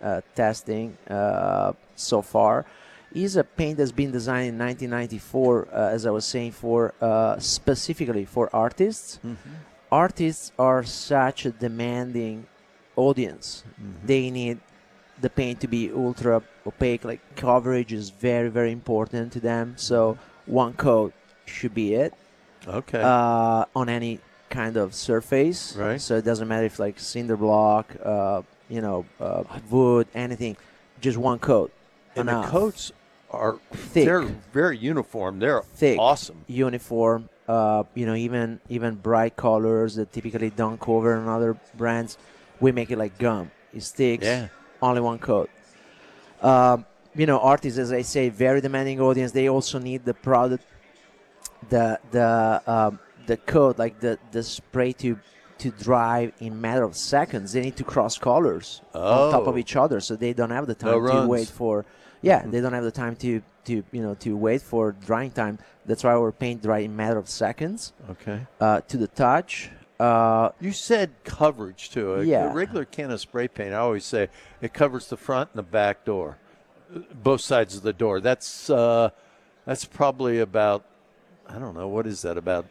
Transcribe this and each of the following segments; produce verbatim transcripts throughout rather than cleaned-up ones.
uh, testing uh, so far, is a paint that's been designed in nineteen ninety-four, uh, as I was saying, for uh, specifically for artists. Mm-hmm. Artists are such a demanding audience. Mm-hmm. They need the paint to be ultra opaque. Like, coverage is very, very important to them. So one coat should be it. Okay. Uh, on any kind of surface. Right. So it doesn't matter if like cinder block, uh, you know, uh, wood, anything. Just one coat. And enough. the coats are thick. They're very uniform. They're thick, awesome. Uniform. Uh, you know, even even bright colors that typically don't cover in other brands, we make it like gum. It sticks. Yeah. Only one coat. Um, you know, artists, as I say, very demanding audience. They also need the product, the the um, the coat, like the, the spray to to dry in matter of seconds. They need to cross colors oh. on top of each other, so they don't have the time no to runs. wait for. Yeah, they don't have the time to, to you know to wait for drying time. That's why our paint dry in matter of seconds. Okay. Uh, to the touch. Uh, you said coverage too. A, yeah. a regular can of spray paint, I always say it covers the front and the back door, both sides of the door. That's uh, that's probably about, I don't know, what is that, about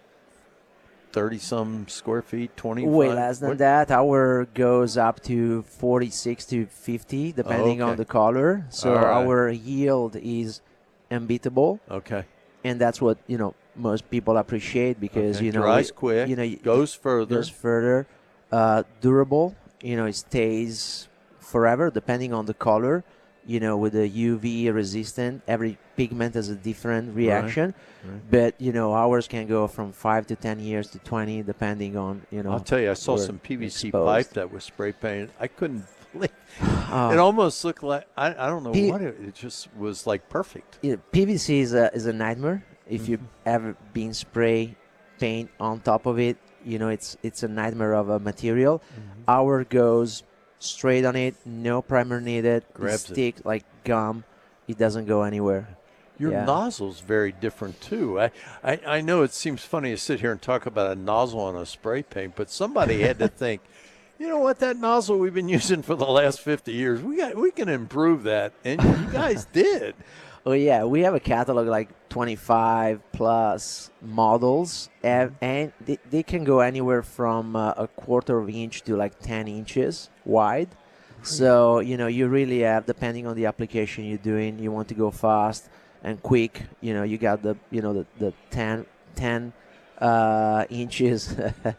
thirty some square feet, twenty? Way less than what? that. Our goes up to forty-six to fifty, depending oh, okay. on the color. So right. our yield is unbeatable. Okay. And that's what, you know, most people appreciate because, okay. you know, dries it, quick, you know, goes further. Goes further. Uh, durable, you know, it stays forever depending on the color. You know, with the U V resistant, every pigment has a different reaction. Right. Right. But, you know, ours can go from five to ten years to twenty, depending on, you know. I'll tell you, I saw some P V C exposed. pipe that was spray painted. I couldn't believe uh, it. Almost looked like, I, I don't know P- what it, it just was like perfect. You know, P V C is a, is a nightmare. If mm-hmm. you've ever been spray paint on top of it, you know, it's it's a nightmare of a material. Mm-hmm. Our goes straight on it, no primer needed. Grabs it stick it. like gum. It doesn't go anywhere. Your yeah. nozzle's very different too. I, I, I know it seems funny to sit here and talk about a nozzle on a spray paint, but somebody had to think, you know what, that nozzle we've been using for the last fifty years, we got we can improve that, and you guys did. Oh yeah, we have a catalog like twenty-five plus models, and, and they, they can go anywhere from uh, a quarter of inch to like ten inches wide. So, you know, you really have, depending on the application you're doing, you want to go fast and quick. You know, you got the, you know, the, the ten, ten uh, inches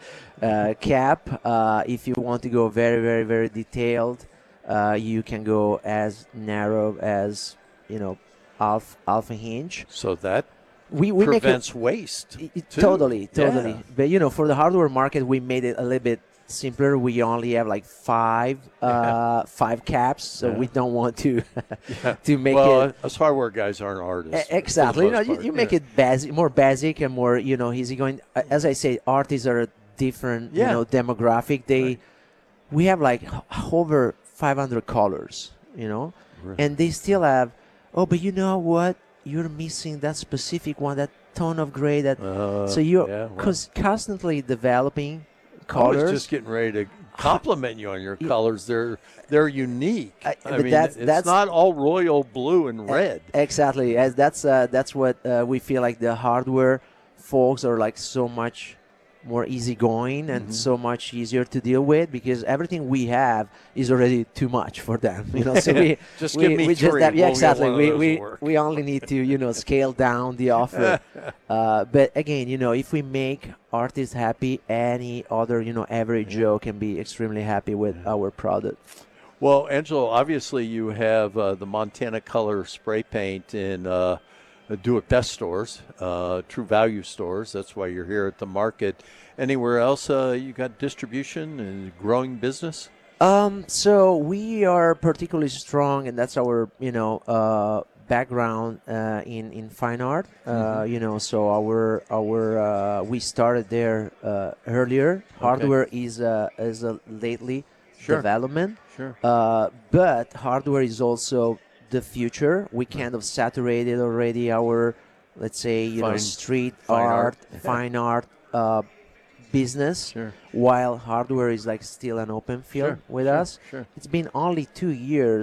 uh, cap. Uh, if you want to go very, very, very detailed, uh, you can go as narrow as, you know, half, half an inch. So that we, we prevents make it, waste. It, too. Totally, totally. Yeah. But, you know, for the hardware market, we made it a little bit simpler. We only have like five uh, yeah. five caps, so yeah. we don't want to yeah. to make well, it. Us hardware guys aren't artists. Exactly. You know, you, you make yeah. it basic, more basic and more, you know, easy going. As I say, artists are a different, yeah. you know, demographic. They, right. we have like over five hundred colors, you know, right. and they still have. Oh, but you know what? You're missing that specific one, that tone of gray. That uh, so you're yeah, well. cause constantly developing colors. I was just getting ready to compliment you on your colors. They're they're unique. I, I mean, that's, it's that's, not all royal blue and red. Exactly. As that's uh, that's what uh, we feel like the hardware folks are like so much more easygoing and mm-hmm. so much easier to deal with because everything we have is already too much for them. You know, so we just we, give me we three. Just have, yeah, we'll exactly. We we, work. we only need to you know scale down the offer. uh, but again, you know, if we make artists happy, any other you know average yeah. Joe can be extremely happy with yeah. our product. Well, Angelo, obviously you have uh, the Montana Color spray paint in uh, Do It Best stores, uh, True Value stores. That's why you're here at the market. Anywhere else uh, you got distribution and growing business? Um, so we are particularly strong, and that's our, you know, uh, background uh, in in fine art. Uh, mm-hmm. You know, so our our uh, we started there uh, earlier. Okay. Hardware is a is a lately sure. development. Sure. Uh, but hardware is also the future. We kind of saturated already our, let's say, you fine, know, street fine art, art. fine art uh, business, sure. while hardware is like still an open field sure, with sure, us. Sure. It's been only two years